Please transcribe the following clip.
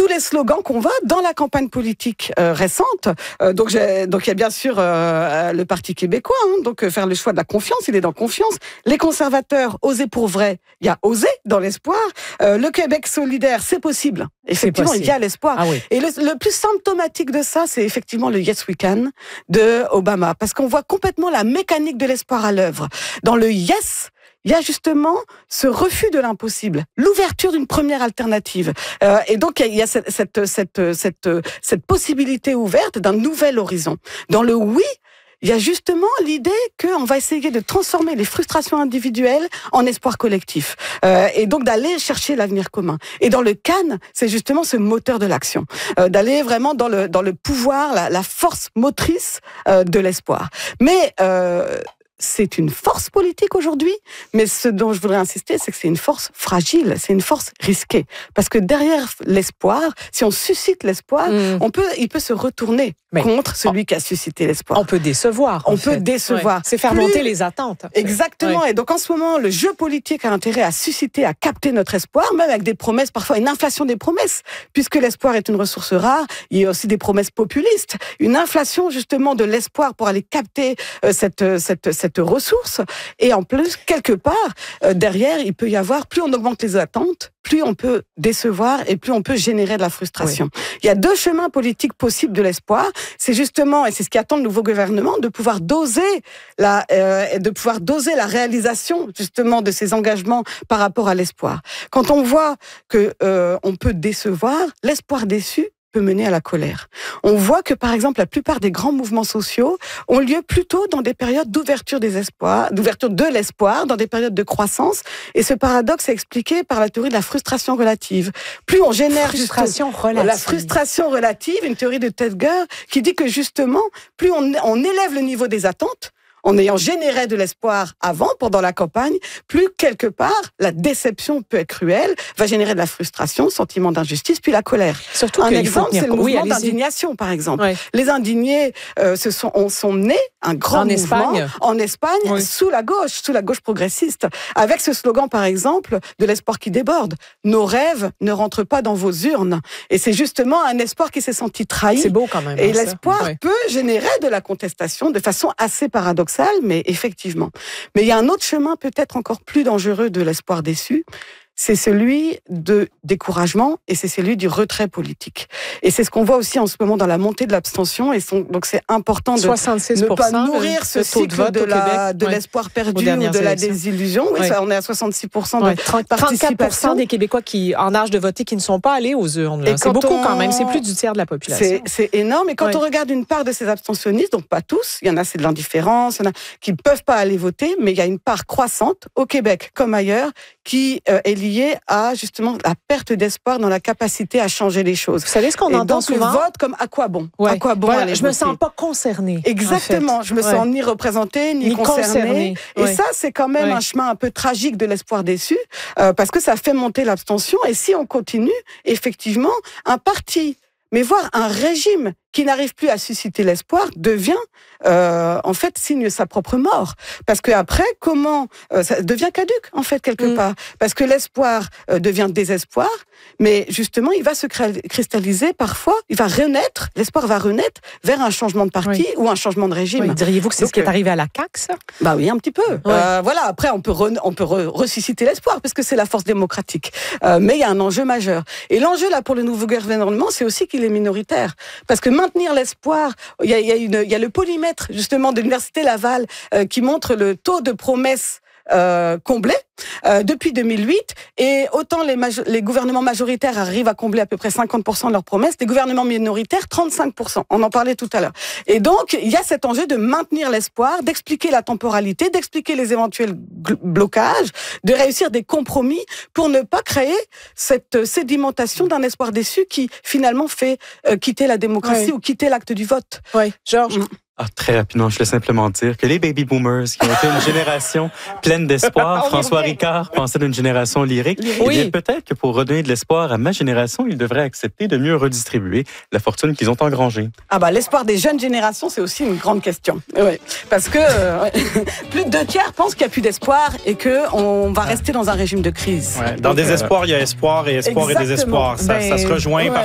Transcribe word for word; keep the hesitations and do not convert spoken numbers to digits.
les slogans qu'on voit dans la campagne politique euh, récente. Euh, donc, j'ai, donc, il y a bien sûr euh, le Parti québécois, hein, donc euh, faire le choix de la confiance, il est dans confiance. Les conservateurs, oser pour vrai, il y a oser dans l'espoir. Euh, le Québec solidaire, c'est possible. Effectivement, il y a l'espoir. Ah oui. Et le, le plus symptomatique de ça, c'est effectivement le Yes We Can de Obama, parce qu'on voit complètement la mécanique de l'espoir à l'œuvre. Dans le Yes, il y a justement ce refus de l'impossible, l'ouverture d'une première alternative. Euh, et donc, il y a cette, cette, cette, cette, cette possibilité ouverte d'un nouvel horizon. Dans le oui, il y a justement l'idée qu'on va essayer de transformer les frustrations individuelles en espoir collectif. Euh, et donc d'aller chercher l'avenir commun. Et dans le Can, c'est justement ce moteur de l'action. Euh, d'aller vraiment dans le, dans le pouvoir, la, la force motrice euh, de l'espoir. Mais... Euh, c'est une force politique aujourd'hui, mais ce dont je voudrais insister, c'est que c'est une force fragile, c'est une force risquée. Parce que derrière l'espoir, si on suscite l'espoir, mmh. on peut, il peut se retourner mais contre celui on, qui a suscité l'espoir. On peut décevoir. On fait. peut décevoir. Ouais. C'est faire Plus... monter les attentes. Exactement. Ouais. Et donc en ce moment, le jeu politique a intérêt à susciter, à capter notre espoir, même avec des promesses, parfois une inflation des promesses. Puisque l'espoir est une ressource rare, il y a aussi des promesses populistes. Une inflation justement de l'espoir pour aller capter euh, cette, cette, cette ressource. Et en plus, quelque part, euh, derrière, il peut y avoir, plus on augmente les attentes, plus on peut décevoir et plus on peut générer de la frustration. Oui. Il y a deux chemins politiques possibles de l'espoir. C'est justement, et c'est ce qui attend le nouveau gouvernement, de pouvoir doser la, euh, de pouvoir doser la réalisation justement de ces engagements par rapport à l'espoir. Quand on voit que euh, on peut décevoir, l'espoir déçu peut mener à la colère. On voit que, par exemple, la plupart des grands mouvements sociaux ont lieu plutôt dans des périodes d'ouverture des espoirs, d'ouverture de l'espoir, dans des périodes de croissance. Et ce paradoxe est expliqué par la théorie de la frustration relative. Plus on génère frustration relative. la frustration relative, une théorie de Tedger qui dit que justement, plus on, on élève le niveau des attentes, en ayant généré de l'espoir avant, pendant la campagne, plus quelque part, la déception peut être cruelle, va générer de la frustration, sentiment d'injustice, puis la colère. Surtout un exemple, c'est le mouvement oui, d'indignation, par exemple. Ouais. Les indignés euh, se sont, on, sont nés, un grand en mouvement, Espagne. en Espagne, oui. sous la gauche, sous la gauche progressiste, avec ce slogan, par exemple, de l'espoir qui déborde. Nos rêves ne rentrent pas dans vos urnes. Et c'est justement un espoir qui s'est senti trahi. C'est beau quand même. Et hein, l'espoir ouais. peut générer de la contestation de façon assez paradoxale, mais effectivement. Mais il y a un autre chemin peut-être encore plus dangereux de l'espoir déçu, c'est celui de découragement et c'est celui du retrait politique. Et c'est ce qu'on voit aussi en ce moment dans la montée de l'abstention. Et son, donc c'est important de soixante-six pour cent ne pas nourrir ce cycle de, de, la, de ouais. l'espoir perdu ou de la élections. désillusion. Oui, ouais. ça, on est à soixante-six pour cent de ouais. trente-quatre pour cent des Québécois qui, en âge de voter qui ne sont pas allés aux urnes. C'est beaucoup on... quand même. C'est plus du tiers de la population. C'est, c'est énorme. Et quand ouais. on regarde une part de ces abstentionnistes, donc pas tous, il y en a c'est de l'indifférence, il y en a qui ne peuvent pas aller voter, mais il y a une part croissante au Québec comme ailleurs qui euh, est liée à justement la perte d'espoir dans la capacité à changer les choses. Vous savez ce qu'on et entend donc, souvent? Le vote comme à quoi bon? Ouais. À quoi bon voilà, aller Je voter? me sens pas concernée. Exactement. En fait. Je me ouais. sens ni représentée, ni, ni concernée. concernée. Et ouais. ça, c'est quand même ouais. un chemin un peu tragique de l'espoir déçu, euh, parce que ça fait monter l'abstention. Et si on continue, effectivement, un parti, mais voire un régime qui n'arrive plus à susciter l'espoir devient euh, en fait signe sa propre mort, parce que après comment euh, ça devient caduque en fait quelque mmh. part, parce que l'espoir euh, devient désespoir, mais justement il va se cristalliser parfois, il va renaître, l'espoir va renaître vers un changement de parti oui. ou un changement de régime. Oui. Diriez-vous que c'est Donc, ce qui est arrivé à la C A Q, ça? Bah oui, un petit peu. Ouais. Euh, voilà, après on peut re, on peut re, ressusciter l'espoir parce que c'est la force démocratique, euh, mais il y a un enjeu majeur. Et l'enjeu là pour le nouveau gouvernement, c'est aussi qu'il est minoritaire, parce que maintenir l'espoir, il y a, il y a, une, il y a le polymètre justement de l'Université Laval euh, qui montre le taux de promesses euh, comblé euh, depuis deux mille huit, et autant les, majo- les gouvernements majoritaires arrivent à combler à peu près cinquante pour cent de leurs promesses, les gouvernements minoritaires trente-cinq pour cent. On en parlait tout à l'heure. Et donc, il y a cet enjeu de maintenir l'espoir, d'expliquer la temporalité, d'expliquer les éventuels gl- blocages, de réussir des compromis pour ne pas créer cette sédimentation d'un espoir déçu qui finalement fait euh, quitter la démocratie oui. ou quitter l'acte du vote. Oui, Georges. Mmh. Ah, très rapidement, je voulais simplement dire que les baby boomers, qui ont été une génération pleine d'espoir, François Ricard pensait d'une génération lyrique. Oui. Eh bien, peut-être que pour redonner de l'espoir à ma génération, ils devraient accepter de mieux redistribuer la fortune qu'ils ont engrangée. Ah bah, l'espoir des jeunes générations, c'est aussi une grande question. Oui. Parce que euh, plus de deux tiers pensent qu'il n'y a plus d'espoir et qu'on va rester dans un régime de crise. Ouais. Dans Donc, désespoir, il y a espoir et espoir exactement. et désespoir. Ça, ben, ça se rejoint. ouais.